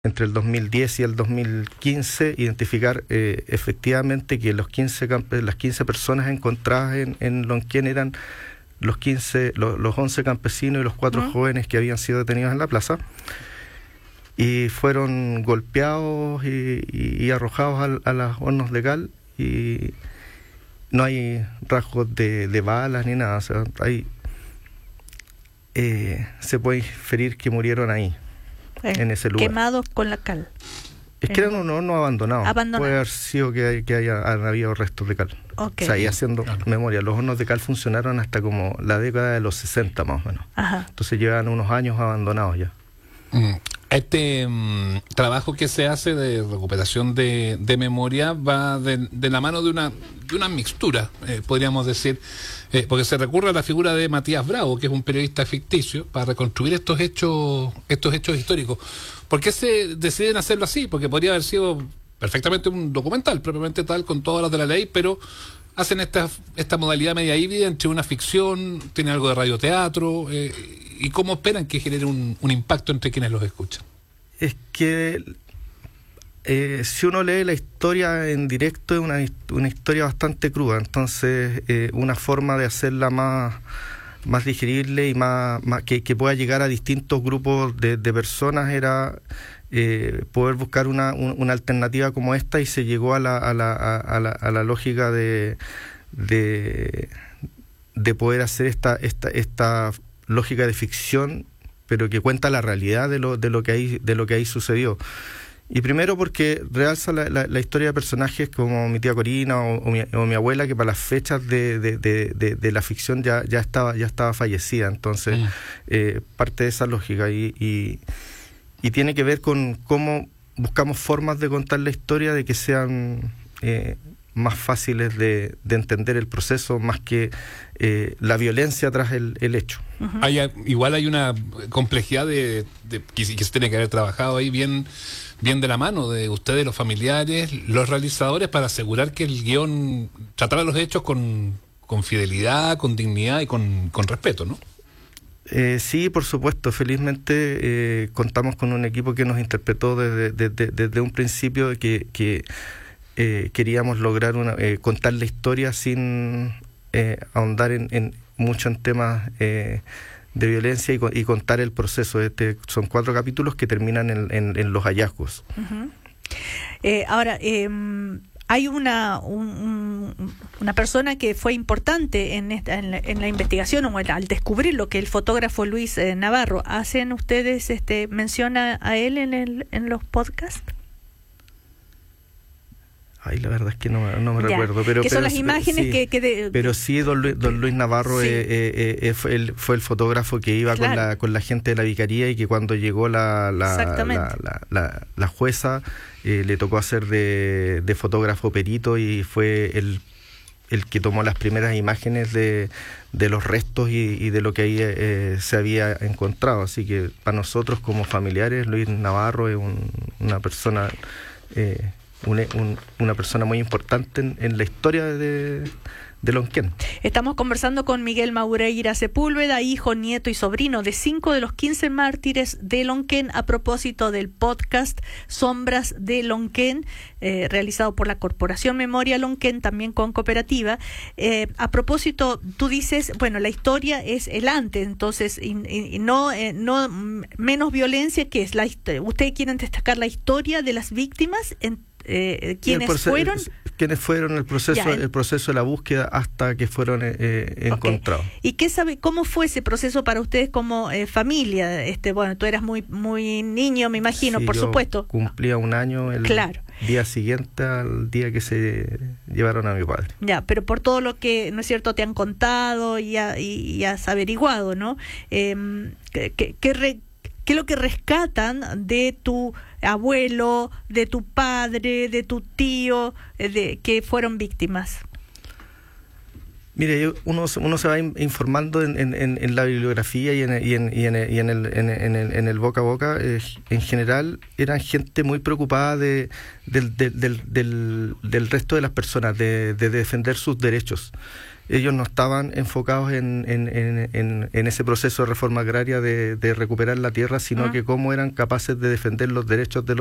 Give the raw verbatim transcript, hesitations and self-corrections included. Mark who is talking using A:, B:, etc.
A: entre el dos mil diez y el dos mil quince, identificar eh, efectivamente que los quince campe- las quince personas encontradas en, en Lonquén eran los quince, los, los once campesinos y los cuatro uh-huh. jóvenes que habían sido detenidos en la plaza, y fueron golpeados y, y, y arrojados al, a los hornos de cal, y no hay rasgos de, de balas ni nada, o sea, hay, eh, se puede inferir que murieron ahí. Eh, en ese lugar.
B: Quemados con la cal.
A: Es que eran unos hornos abandonados.
B: Abandonado.
A: Puede haber sido que, hay, que haya han habido restos de cal.
B: Okay.
A: O sea, y haciendo claro. memoria, los hornos de cal funcionaron hasta como la década de los sesenta más o menos.
B: Ajá.
A: Entonces llevan unos años abandonados ya.
C: Mm. Este um, trabajo que se hace de recuperación de, de memoria va de, de la mano de una, de una mixtura, eh, podríamos decir, eh, porque se recurre a la figura de Matías Bravo, que es un periodista ficticio, para reconstruir estos hechos, estos hechos históricos. ¿Por qué se deciden hacerlo así? Porque podría haber sido perfectamente un documental, propiamente tal, con todas las de la ley, pero hacen esta, esta modalidad media híbrida entre una ficción, tiene algo de radioteatro, eh, ¿y cómo esperan que genere un, un impacto entre quienes los escuchan?
A: Es que eh, si uno lee la historia en directo es una, una historia bastante cruda, entonces eh, una forma de hacerla más, más digerible y más, más que, que pueda llegar a distintos grupos de, de personas era eh, poder buscar una, un, una alternativa como esta, y se llegó a la, a la, a la, a la lógica de, de, de poder hacer esta, esta, esta lógica de ficción, pero que cuenta la realidad de lo de lo que ahí de lo que ahí sucedió. Y primero porque realza la, la, la historia de personajes como mi tía Corina o, o, mi, o mi abuela, que para las fechas de, de, de, de, de la ficción ya, ya estaba ya estaba fallecida. Entonces mm. eh, parte de esa lógica y, y, y tiene que ver con cómo buscamos formas de contar la historia de que sean eh, más fáciles de, de entender el proceso, más que eh, la violencia tras el, el hecho.
C: Uh-huh. Hay, igual hay una complejidad de, de que, que se tiene que haber trabajado ahí bien, bien de la mano de ustedes, los familiares, los realizadores, para asegurar que el guión tratara los hechos con, con fidelidad, con dignidad y con, con respeto, ¿no?
A: Eh, sí, por supuesto. Felizmente eh, contamos con un equipo que nos interpretó desde, desde, desde un principio de que, que Eh, queríamos lograr una, eh, contar la historia sin eh, ahondar en, en mucho en temas eh, de violencia y, y contar el proceso. Este son cuatro capítulos que terminan en, en, en los hallazgos.
B: Uh-huh. Eh, ahora, eh, hay una un, un, una persona que fue importante en, esta, en, la, en la investigación, o al descubrir lo que el fotógrafo Luis eh, Navarro. ¿Hacen ustedes, este, menciona a él en, el, en los podcasts?
A: Ay, la verdad es que no, no me
B: ya,
A: recuerdo. Pero,
B: que son
A: pero,
B: las imágenes
A: sí,
B: que, que de,
A: pero sí, don Luis, don Luis Navarro sí. eh, eh, eh, fue, el, fue el fotógrafo que iba claro. con la con la gente de la vicaría, y que cuando llegó la la, la, la, la, la jueza eh, le tocó hacer de, de fotógrafo perito, y fue el, el que tomó las primeras imágenes de, de los restos y, y de lo que ahí eh, se había encontrado. Así que para nosotros como familiares, Luis Navarro es un, una persona... Eh, Una, un, una persona muy importante en, en la historia de, de Lonquén.
B: Estamos conversando con Miguel Maureira Sepúlveda, hijo, nieto y sobrino de cinco de los quince mártires de Lonquén, a propósito del podcast Sombras de Lonquén, eh, realizado por la Corporación Memoria Lonquén, también con cooperativa. Eh, a propósito, tú dices, bueno, la historia es el antes, entonces, y, y no, eh, no menos violencia, que es la ustedes quieren destacar la historia de las víctimas en Eh, ¿quiénes proceso, fueron?
A: ¿Quiénes fueron el proceso ya, el, el proceso de la búsqueda hasta que fueron eh, encontrados?
B: Okay. ¿Y qué sabe cómo fue ese proceso para ustedes como eh, familia? Este, bueno, tú eras muy muy niño, me imagino, sí, por
A: yo
B: supuesto.
A: Cumplía un año el claro. día siguiente al día que se llevaron a mi padre.
B: Ya, pero por todo lo que, ¿no es cierto?, te han contado y, ha, y, y has averiguado, ¿no? Eh, ¿qué, qué, qué re, ¿Qué es lo que rescatan de tu abuelo, de tu padre, de tu tío, de que fueron víctimas?
A: Mire, uno, uno se va informando en, en, en la bibliografía y en, y en, y en, y en, el, en, en, el, en el boca a boca. Eh, en general, eran gente muy preocupada de, del, del, del, del, del resto de las personas, de, de defender sus derechos. ellos no estaban enfocados en, en, en, en, en ese proceso de reforma agraria de, de recuperar la tierra, sino uh-huh. que cómo eran capaces de defender los derechos de los